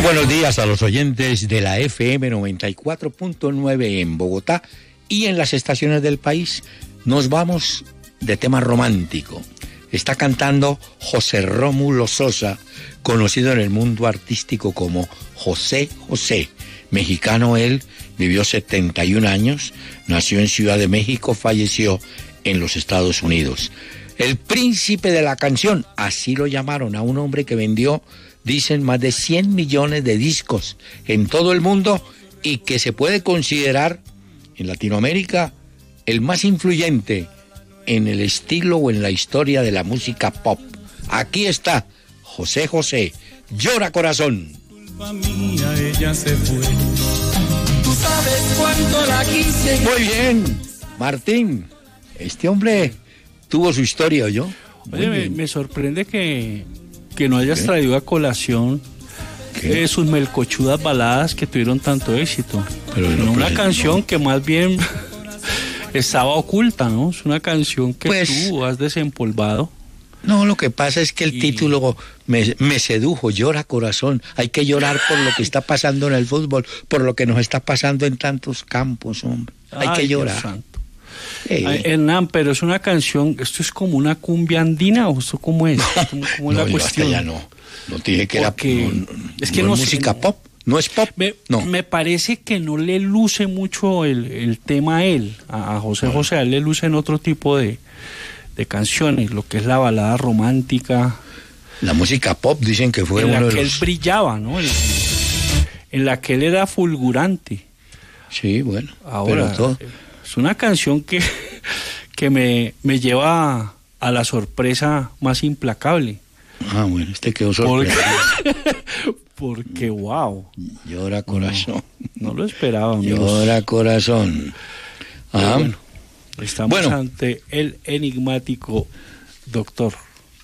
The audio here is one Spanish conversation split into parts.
buenos días a los oyentes de la FM 94.9 en Bogotá y en las estaciones del país. Nos vamos de tema romántico. Está cantando José Rómulo Sosa, conocido en el mundo artístico como José José. Mexicano él, vivió 71 años, nació en Ciudad de México, falleció en los Estados Unidos. El príncipe de la canción, así lo llamaron a un hombre que vendió, dicen, más de 100 millones de discos en todo el mundo y que se puede considerar en Latinoamérica el más influyente en el estilo o en la historia de la música pop. Aquí está José José, Llora Corazón. Culpa mía, ella se fue. Tú sabes cuánto la quise. Muy bien, Martín, este hombre tuvo su historia, ¿oyó? Oye, me sorprende que no hayas traído a colación sus melcochudas baladas que tuvieron tanto éxito. Pero una canción que más bien estaba oculta, ¿no? Es una canción que pues, tú has desempolvado. No, lo que pasa es que el título me sedujo, Llora Corazón. Hay que llorar por lo que está pasando en el fútbol, por lo que nos está pasando en tantos campos, hombre. Hay que llorar. Dios santo. Hernán, pero es una canción, ¿esto es como una cumbia andina o esto cómo es? ¿Cómo es la cuestión? Ya no te dije que porque es que no es música pop, no es pop. Me parece que no le luce mucho el tema a él, a José José, a él le lucen otro tipo de canciones, lo que es la balada romántica. La música pop dicen que fue uno de los... En la que él brillaba, ¿no? En la que él era fulgurante. Sí, bueno. Ahora, pero todo... es una canción que me lleva a la sorpresa más implacable. Ah, bueno, quedó sorprendido. Porque wow. Llora Corazón. No lo esperaba, amigos. Llora Corazón. Ah, bueno, estamos ante el enigmático doctor.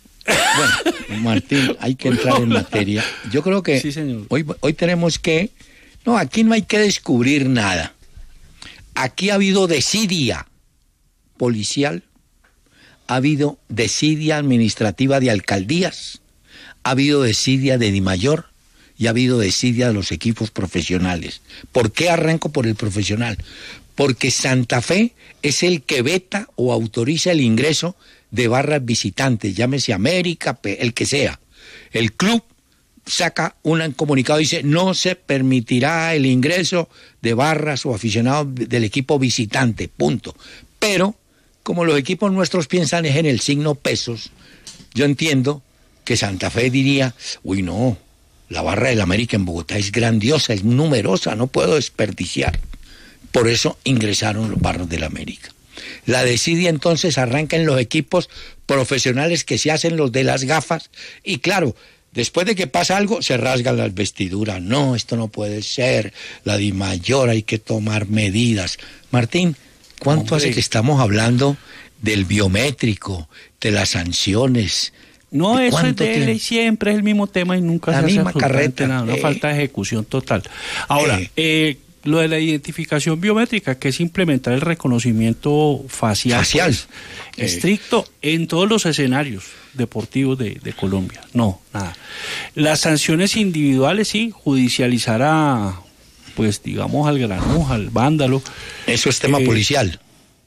Bueno, Martín, hay que entrar en materia. Yo creo que sí, señor. Hoy tenemos que... No, aquí no hay que descubrir nada. Aquí ha habido desidia policial, ha habido desidia administrativa de alcaldías, ha habido desidia de DIMAYOR y ha habido desidia de los equipos profesionales. ¿Por qué arranco por el profesional? Porque Santa Fe es el que veta o autoriza el ingreso de barras visitantes, llámese América, el que sea. El club saca un comunicado y dice no se permitirá el ingreso de barras o aficionados del equipo visitante, punto. Pero como los equipos nuestros piensan es en el signo pesos, yo entiendo que Santa Fe diría, uy no, la barra del América en Bogotá es grandiosa, es numerosa, no puedo desperdiciar. Por eso ingresaron los barros del América. La desidia entonces arranca en los equipos profesionales que se hacen los de las gafas y claro, después de que pasa algo, se rasgan las vestiduras. No, esto no puede ser. La DIMAYOR, hay que tomar medidas. Martín, ¿cuánto hace que estamos hablando del biométrico, de las sanciones? No, eso es de él, siempre es el mismo tema y nunca la se misma hace carreta. Nada, una falta de ejecución total. Ahora, lo de la identificación biométrica, que es implementar el reconocimiento facial. Pues, estricto en todos los escenarios deportivos de Colombia. No, nada. Las sanciones individuales, sí, judicializar a, pues digamos, al granuja, al vándalo. Eso es tema policial.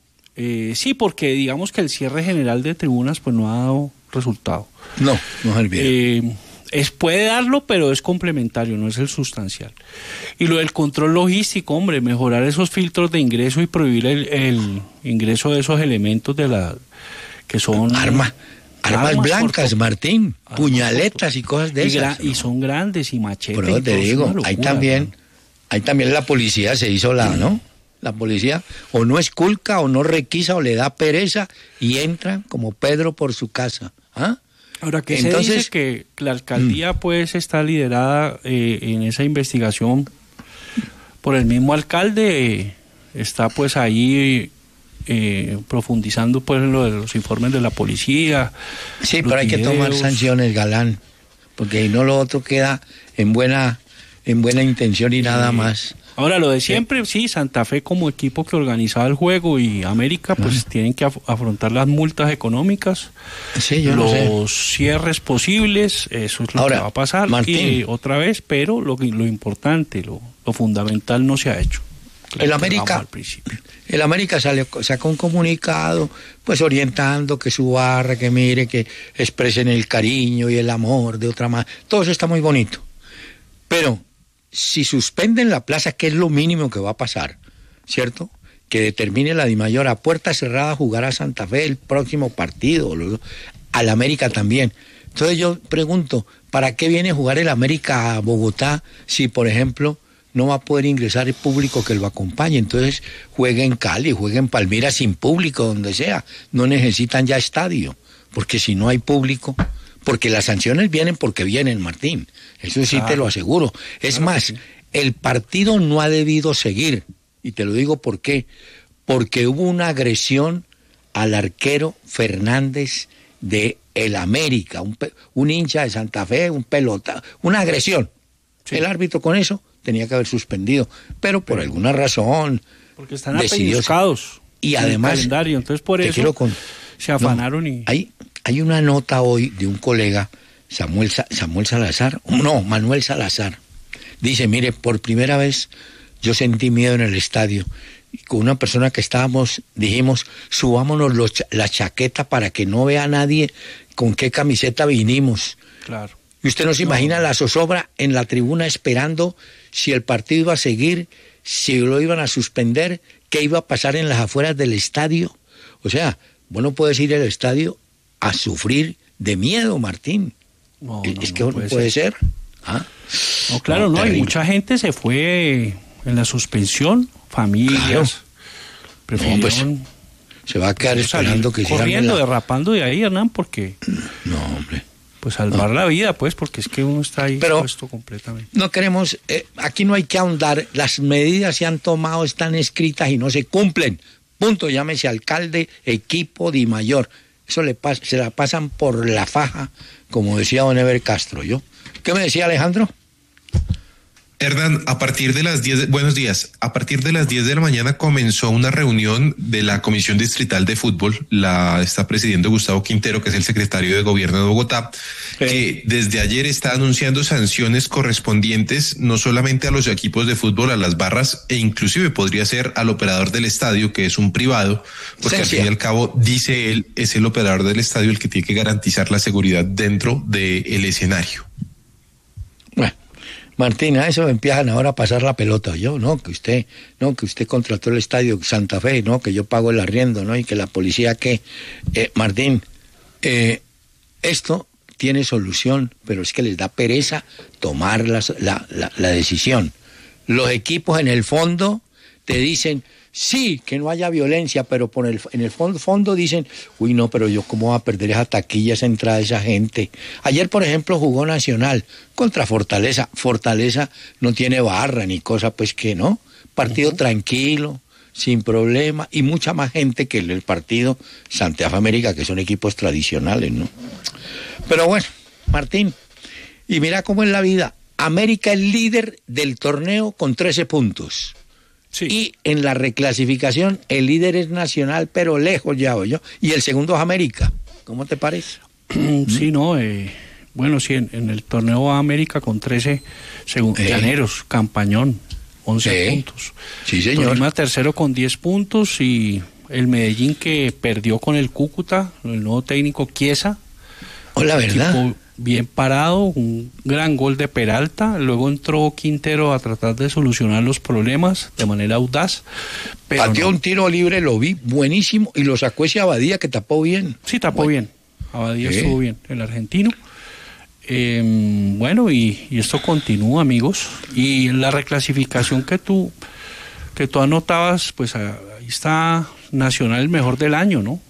Sí, porque digamos que el cierre general de tribunas pues no ha dado resultado. No es el bien. Puede darlo, pero es complementario, no es el sustancial. Y lo del control logístico, hombre, mejorar esos filtros de ingreso y prohibir el ingreso de esos elementos que son... Armas blancas, Martín, puñaletas y cosas de esas. Y son grandes y machetes. Pero te digo, ahí también la policía se hizo ¿no? La policía o no esculca o no requisa o le da pereza y entran como Pedro por su casa. ¿Ah? Ahora, que entonces, se dice que la alcaldía pues está liderada en esa investigación por el mismo alcalde, está pues ahí profundizando pues en lo de los informes de la policía. Sí, pero hay que tomar sanciones, Galán, porque no lo otro queda en buena intención y nada más. Ahora, lo de siempre, sí, Santa Fe como equipo que organizaba el juego y América, pues tienen que afrontar las multas económicas, los cierres posibles, eso es lo que va a pasar. Martín, y otra vez, pero lo importante, lo fundamental no se ha hecho. El América sacó un comunicado, pues orientando que su barra, que mire, que expresen el cariño y el amor de otra manera. Todo eso está muy bonito. Pero si suspenden la plaza, que es lo mínimo que va a pasar, ¿cierto? Que determine la DIMAYOR a puerta cerrada jugará Santa Fe el próximo partido, al América también. Entonces yo pregunto, ¿para qué viene a jugar el América a Bogotá si, por ejemplo, no va a poder ingresar el público que lo acompañe? Entonces juegue en Cali, juegue en Palmira sin público, donde sea. No necesitan ya estadio, porque si no hay público, porque las sanciones vienen porque vienen, Martín. Eso sí te lo aseguro. Es más, el partido no ha debido seguir, y te lo digo por qué. Porque hubo una agresión al arquero Fernández de el América, un hincha de Santa Fe, un pelota, una agresión. Sí. El árbitro con eso tenía que haber suspendido, pero por alguna razón porque están apellizcados y además calendario, entonces por eso se afanaron. Hay una nota hoy de un colega, Manuel Salazar, dice, mire, por primera vez yo sentí miedo en el estadio, y con una persona que dijimos, subámonos la chaqueta para que no vea a nadie con qué camiseta vinimos. Claro. Y usted no se imagina la zozobra en la tribuna esperando si el partido iba a seguir, si lo iban a suspender, qué iba a pasar en las afueras del estadio. O sea, vos no puedes ir al estadio a sufrir de miedo, Martín. Es que no puede ser. ¿Ah? No, claro, no, y mucha gente se fue en la suspensión, familias. Claro. Pues, se va a quedar esperando que sigan corriendo, derrapando de ahí, Hernán, porque... No, hombre. Pues salvar la vida, pues, porque es que uno está ahí puesto completamente. No queremos, aquí no hay que ahondar, las medidas se han tomado, están escritas y no se cumplen. Punto, llámese alcalde, equipo, DIMAYOR. Eso se la pasan por la faja, como decía don Eber Castro. ¿Qué me decía Alejandro? Hernán, buenos días. A partir de las 10 de la mañana comenzó una reunión de la Comisión Distrital de Fútbol, la está presidiendo Gustavo Quintero, que es el secretario de Gobierno de Bogotá, que desde ayer está anunciando sanciones correspondientes no solamente a los equipos de fútbol, a las barras, e inclusive podría ser al operador del estadio, que es un privado, porque al fin y al cabo, dice él, es el operador del estadio el que tiene que garantizar la seguridad dentro del escenario. Bueno. Martín, a eso empiezan ahora a pasar la pelota. Que usted contrató el estadio Santa Fe, que yo pago el arriendo, y que la policía Martín, esto tiene solución, pero es que les da pereza tomar la decisión. Los equipos en el fondo te dicen, sí, que no haya violencia, pero en el fondo dicen, uy, no, pero yo cómo voy a perder esa taquilla, esa entrada de esa gente. Ayer, por ejemplo, jugó Nacional contra Fortaleza. Fortaleza no tiene barra ni cosa, pues que no. Partido tranquilo, sin problema, y mucha más gente que el partido Santa Fe América, que son equipos tradicionales, ¿no? Pero bueno, Martín, y mira cómo es la vida. América es líder del torneo con 13 puntos. Sí. Y en la reclasificación el líder es Nacional, pero lejos ya, y el segundo es América. ¿Cómo te parece? Sí, no, bueno, sí, en el torneo América con 13 llaneros, campañón, 11 puntos. Sí, señor. Tolima tercero con 10 puntos y el Medellín que perdió con el Cúcuta, el nuevo técnico Chiesa. La verdad. Bien parado, un gran gol de Peralta, luego entró Quintero a tratar de solucionar los problemas de manera audaz. Pateó un tiro libre, lo vi buenísimo, y lo sacó ese Abadía que tapó bien. Sí, tapó bien, Abadía estuvo bien, el argentino. Bueno, y esto continúa, amigos, y la reclasificación que tú anotabas, pues ahí está Nacional, el mejor del año, ¿no?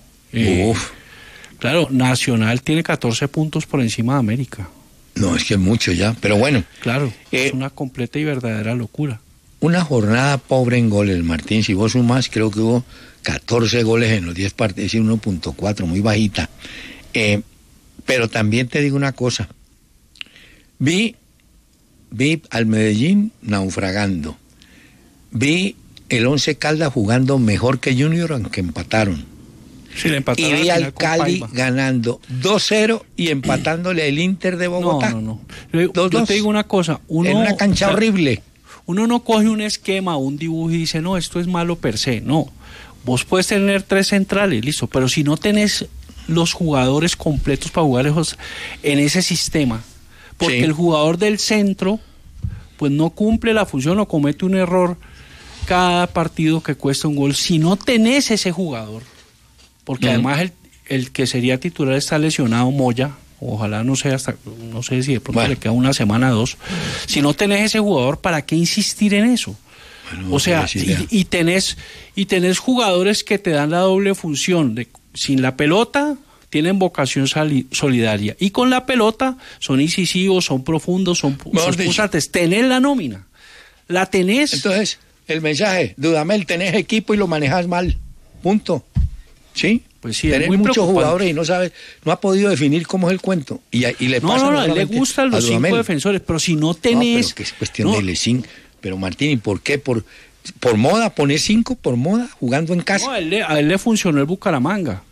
Claro, Nacional tiene 14 puntos por encima de América. No, es que es mucho ya, pero bueno. Claro, es una completa y verdadera locura. Una jornada pobre en goles, Martín. Si vos sumás, creo que hubo 14 goles en los 10 partidos, 1.4, muy bajita. Pero también te digo una cosa. Vi al Medellín naufragando. vi el Once Caldas jugando mejor que Junior, aunque empataron. Sí, le empataron. Y vi al Cali ganando 2-0 y empatándole el Inter de Bogotá. No. Yo te digo una cosa. En una cancha horrible. Uno no coge un esquema, un dibujo y dice, no, esto es malo per se. No. Vos puedes tener 3 centrales, listo, pero si no tenés los jugadores completos para jugar en ese sistema, porque el jugador del centro pues no cumple la función o comete un error cada partido que cuesta un gol, si no tenés ese jugador, porque además el que sería titular está lesionado, Moya, ojalá no sé si de pronto le queda una semana o 2, si no tenés ese jugador, ¿para qué insistir en eso? Bueno, o sea, y tenés jugadores que te dan la doble función, sin la pelota tienen vocación solidaria, y con la pelota son incisivos, son profundos, son punzantes. Tenés la nómina, la tenés. Entonces, el mensaje, Dudamel, tenés equipo y lo manejas mal, punto. ¿Sí? Pues sí, tenés muchos jugadores y no ha podido definir cómo es el cuento. Y le pasa a él le gustan los 5 defensores, pero si no tenés... pero que es cuestión de Lesín. Pero Martín, ¿y por qué? ¿Por moda? ¿Poner 5 por moda? ¿Jugando en casa? No, a él le funcionó el Bucaramanga.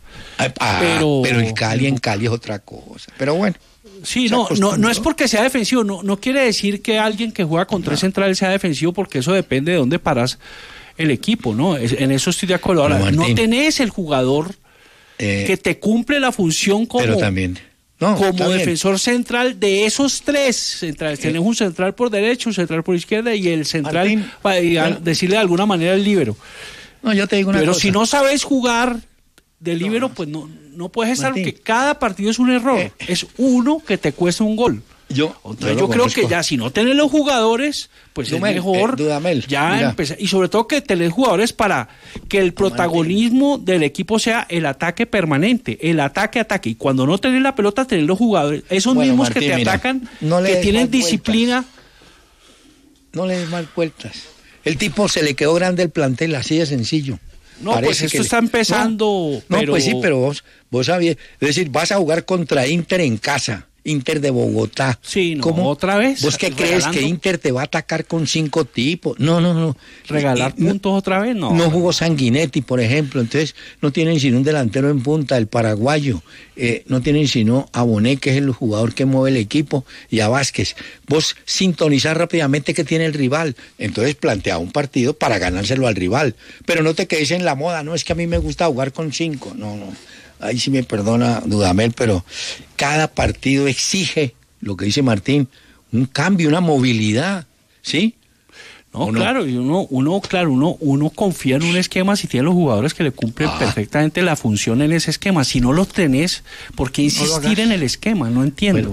Pero el Cali en Cali es otra cosa. Pero bueno. Sí, no es porque sea defensivo. No quiere decir que alguien que juega con 3 centrales sea defensivo, porque eso depende de dónde paras el equipo, ¿no? En eso estoy de acuerdo. Ahora, Martín, no tenés el jugador que te cumple la función como... Pero también... como defensor central de esos 3 centrales. Tenés un central por derecha, un central por izquierda y el central, Martín, para decirle de alguna manera el líbero. No, yo te digo una cosa. Pero si no sabes jugar de líbero, pues no puedes estar, porque cada partido es un error. Es uno que te cuesta un gol. Yo creo que ya si no tenés los jugadores, pues Dudamel, es mejor Dudamel, ya empezar. Y sobre todo que tenés jugadores para que el protagonismo del equipo sea el ataque permanente, el ataque. Y cuando no tenés la pelota, tenés los jugadores, esos mismos Martín, que te atacan, que tienen disciplina. No le des mal vueltas. El tipo se le quedó grande el plantel, así de sencillo. No, parece pues esto está empezando. No, pues sí, pero vos sabías. Es decir, vas a jugar contra Inter en casa. Inter de Bogotá. Sí, no, ¿cómo? ¿Otra vez? ¿Vos qué crees que Inter te va a atacar con 5 tipos? No. ¿Regalar puntos otra vez? No. No jugó Sanguinetti, por ejemplo, entonces no tienen sino un delantero en punta, el paraguayo, no tienen sino a Bonet, que es el jugador que mueve el equipo, y a Vázquez. Vos sintonizás rápidamente que tiene el rival, entonces plantea un partido para ganárselo al rival, pero no te quedes en la moda, no, es que a mí me gusta jugar con 5, no. Ahí sí me perdona Dudamel, pero cada partido exige, lo que dice Martín, un cambio, una movilidad, ¿sí? No, claro, y uno confía en un esquema si tiene los jugadores que le cumplen perfectamente la función en ese esquema. Si no lo tenés, ¿por qué insistir en el esquema? No entiendo,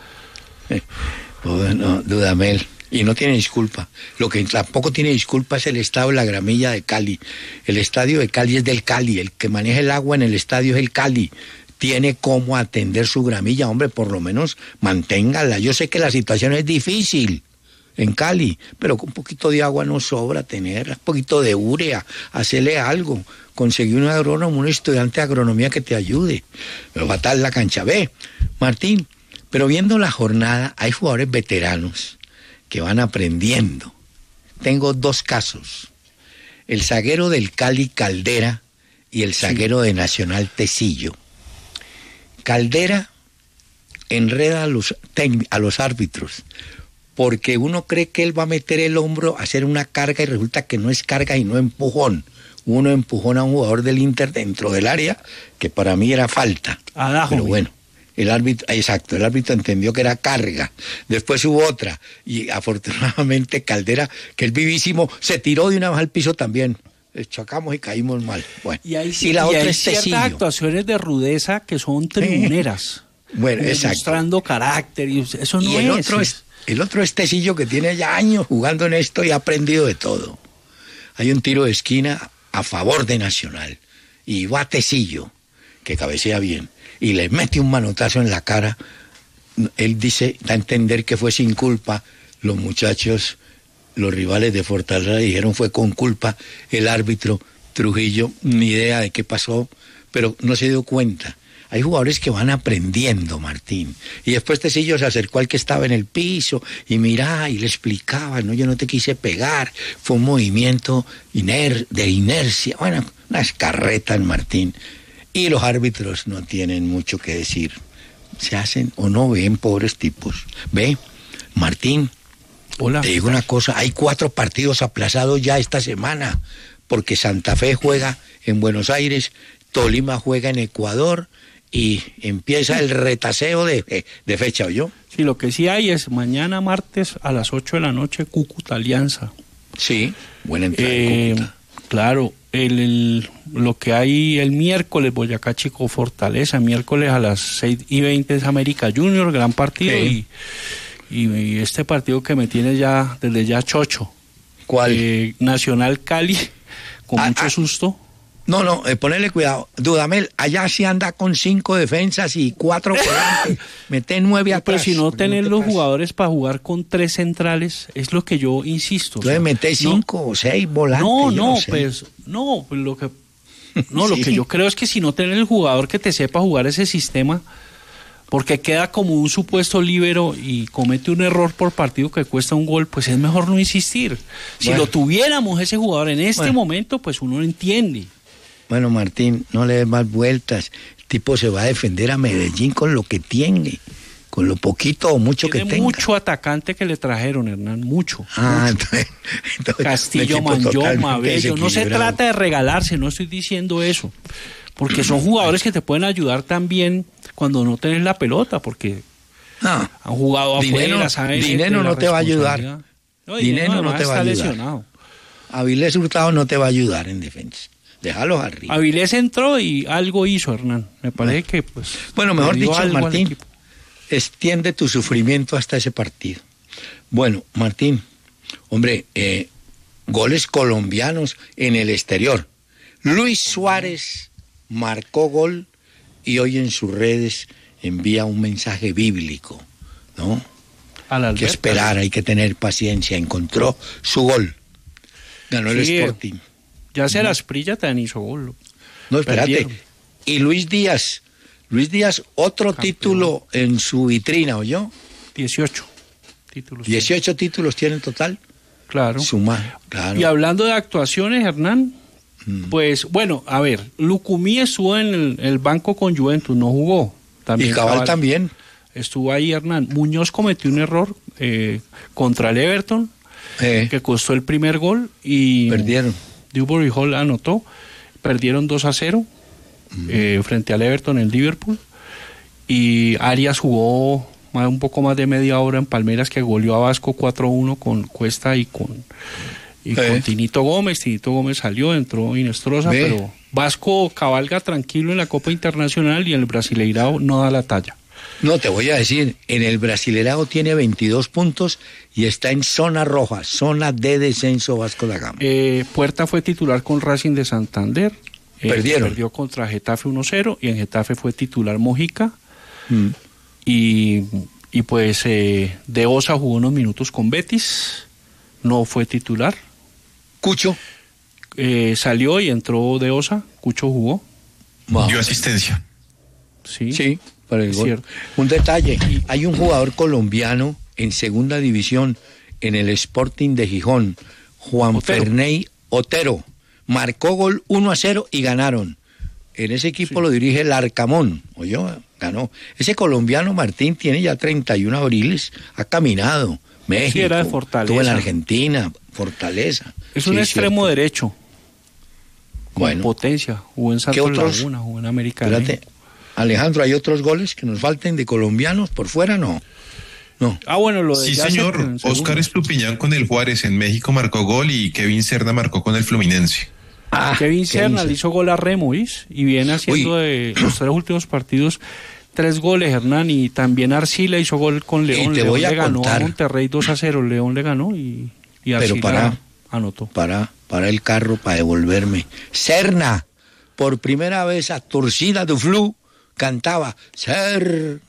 Bueno, Dudamel. Y no tiene disculpa. Lo que tampoco tiene disculpa es el estado de la gramilla de Cali. El estadio de Cali es del Cali. El que maneja el agua en el estadio es el Cali. Tiene cómo atender su gramilla. Hombre, por lo menos manténgala. Yo sé que la situación es difícil en Cali, pero con un poquito de agua no sobra tenerla. Un poquito de urea, hacerle algo. Conseguir un agrónomo, un estudiante de agronomía que te ayude. Pero va a estar la cancha. Ve, Martín, pero viendo la jornada, hay jugadores veteranos que van aprendiendo. Tengo 2 casos. El zaguero del Cali, Caldera, y el zaguero de Nacional, Tecillo. Caldera enreda a los árbitros, porque uno cree que él va a meter el hombro a hacer una carga y resulta que no es carga y no empujón. Uno empujón a un jugador del Inter dentro del área, que para mí era falta. Pero bueno. El árbitro entendió que era carga. Después hubo otra. Y afortunadamente Caldera, que es vivísimo, se tiró de una vez al piso también. Chocamos y caímos mal. Bueno, y la otra hay ciertas actuaciones de rudeza que son tribuneras. Bueno, mostrando carácter. Y eso no es. El otro es Tecillo, que tiene ya años jugando en esto y ha aprendido de todo. Hay un tiro de esquina a favor de Nacional. Y va Tecillo, que cabecea bien, y le mete un manotazo en la cara. Él da a entender que fue sin culpa. Los muchachos, los rivales de Fortaleza, dijeron fue con culpa. El árbitro Trujillo, ni idea de qué pasó, pero no se dio cuenta. hay jugadores que van aprendiendo, Martín. Y después Tecillo se acercó al que estaba en el piso y mirá, y le explicaba, no, yo no te quise pegar, fue un movimiento de inercia, bueno, unas carretas, Martín. Y los árbitros no tienen mucho que decir. Se hacen o no ven, pobres tipos. Ve, Martín, hola, te digo una cosa, hay 4 partidos aplazados ya esta semana, porque Santa Fe juega en Buenos Aires, Tolima juega en Ecuador y empieza el retaseo de fecha, ¿oyó? Sí, lo que sí hay es mañana martes a las 8 de la noche, Cúcuta Alianza. Sí, buena entrada en Cúcuta. Claro, lo que hay el miércoles, Boyacá Chico Fortaleza, miércoles a las 6:20 es América Junior, gran partido, sí. y este partido que me tiene ya desde ya chocho. ¿Cuál? Nacional Cali, con mucho susto. No, ponele cuidado. Dudamel, allá sí anda con 5 defensas y 4 volantes. Mete 9 atrás. Pero si no tenés los jugadores para jugar con 3 centrales, es lo que yo insisto. Entonces mete 5 o 6 volantes. Lo que yo creo es que si no tenés el jugador que te sepa jugar ese sistema, porque queda como un supuesto líbero y comete un error por partido que cuesta un gol, pues es mejor no insistir. Si lo tuviéramos ese jugador en este momento, pues uno lo entiende. Bueno, Martín, no le des más vueltas. El tipo se va a defender a Medellín con lo que tiene, con lo poquito o mucho que tenga. Mucho atacante que le trajeron, Hernán, mucho. Entonces, Castillo, Manyoma, Bello. No se trata de regalarse, no estoy diciendo eso. Porque son jugadores que te pueden ayudar también cuando no tenés la pelota, porque han jugado afuera, ¿sabes? Dinero no te va a ayudar. Dinero no te va a ayudar. Lesionado. Avilés Hurtado no te va a ayudar en defensa. Déjalos arriba. Avilés entró y algo hizo, Hernán. Me parece que pues... Bueno, mejor dicho, Martín, extiende tu sufrimiento hasta ese partido. Bueno, Martín, hombre, goles colombianos en el exterior. Luis Suárez marcó gol y hoy en sus redes envía un mensaje bíblico, ¿no? Hay que esperar, hay que tener paciencia. Encontró su gol. Ganó el Sporting. Ya se las Prilla también hizo gol. No, espérate. Perdieron. Y Luis Díaz, otro campeón. Título en su vitrina, ¿oyó? 18 títulos. 18 títulos tiene en total. Claro. Claro. Y hablando de actuaciones, Hernán, pues bueno, a ver, Lucumí estuvo en el banco con Juventus, no jugó. También, y Cabal también. Estuvo ahí, Hernán. Muñoz cometió un error contra el Everton, que costó el primer gol y... Perdieron. Dewberry Hall anotó, perdieron 2-0 frente al Everton en Liverpool, y Arias jugó un poco más de media hora en Palmeiras, que goleó a Vasco 4-1 con Cuesta y con Tinito Gómez. Tinito Gómez salió, entró Inestrosa, pero Vasco cabalga tranquilo en la Copa Internacional y el Brasileirao no da la talla. No, te voy a decir, en el Brasileirao tiene 22 puntos y está en zona roja, zona de descenso Vasco da Gama. Puerta fue titular con Racing de Santander. Perdieron. Perdió contra Getafe 1-0 y en Getafe fue titular Mojica. Y pues De Osa jugó unos minutos con Betis, no fue titular. Cucho. Salió y entró De Osa, Cucho jugó. Dio asistencia. Sí. Para el gol. Un detalle, hay un jugador colombiano en segunda división en el Sporting de Gijón, Juan Ferney Otero, marcó gol 1-0 y ganaron. En ese equipo lo dirige el Arcamón, ganó. Ese colombiano, Martín, tiene ya 31 abriles, ha caminado, México, era de Fortaleza. Estuvo en Argentina, Fortaleza. Es un extremo derecho, con bueno, potencia, jugó en Santos Laguna, jugó en América. Espérate, Alejandro, ¿hay otros goles que nos falten de colombianos por fuera? No. Bueno, lo de sí, señor. Óscar Estupiñán con el Juárez en México marcó gol y Kevin Cerna marcó con el Fluminense. Kevin Cerna le hizo gol a Remo, y viene haciendo de los 3 últimos partidos 3 goles, Hernán, y también Arcila hizo gol con León. León le ganó a Monterrey 2-0, León le ganó y Arcila anotó. Para el carro, para devolverme. Cerna, por primera vez a Torcida du Flu, cantaba